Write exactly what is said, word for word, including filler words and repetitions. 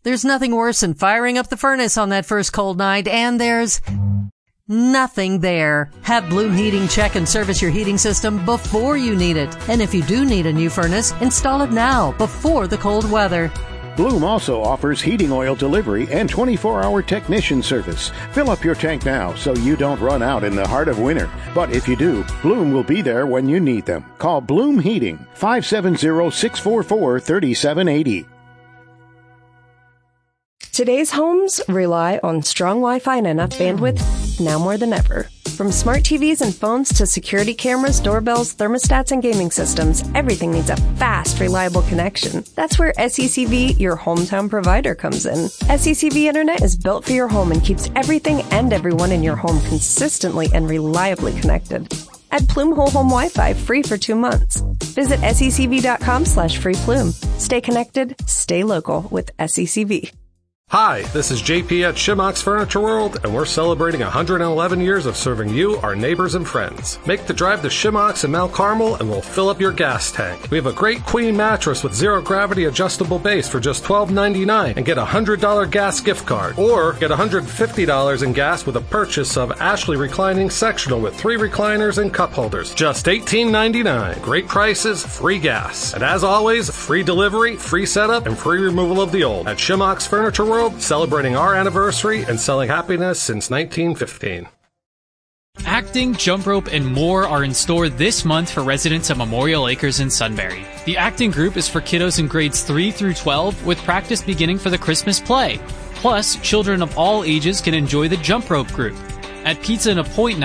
There's nothing worse than firing up the furnace on that first cold night, and there's nothing there. Have Bloom Heating check and service your heating system before you need it. And if you do need a new furnace, install it now before the cold weather. Bloom also offers heating oil delivery and twenty-four hour technician service. Fill up your tank now so you don't run out in the heart of winter. But if you do, Bloom will be there when you need them. Call Bloom Heating, five seven zero, six four four, three seven eight zero. Today's homes rely on strong Wi-Fi and enough bandwidth now more than ever. From smart T Vs and phones to security cameras, doorbells, thermostats, and gaming systems, everything needs a fast, reliable connection. That's where S E C V, your hometown provider, comes in. S E C V Internet is built for your home and keeps everything and everyone in your home consistently and reliably connected. Add Plume Whole Home Wi-Fi free for two months. Visit secv.com slash free Plume. Stay connected, stay local with S E C V. Hi, this is J P at Shimox Furniture World, and we're celebrating one hundred eleven years of serving you, our neighbors and friends. Make the drive to Shimox in Mount Carmel, and we'll fill up your gas tank. We have a great queen mattress with zero-gravity adjustable base for just twelve ninety-nine, and get a one hundred dollars gas gift card. Or get one hundred fifty dollars in gas with a purchase of Ashley Reclining Sectional with three recliners and cup holders. Just eighteen ninety-nine. Great prices, free gas. And as always, free delivery, free setup, and free removal of the old. At Shimox Furniture World, celebrating our anniversary and selling happiness since nineteen fifteen. Acting, jump rope, and more are in store this month for residents of Memorial Acres in Sunbury. The Acting group is for kiddos in grades three through twelve, with practice beginning for the Christmas play. Plus, children of all ages can enjoy the jump rope group. At Pizza and a Point